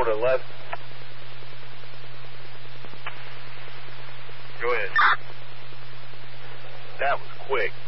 4 to 11. Go ahead. That was quick.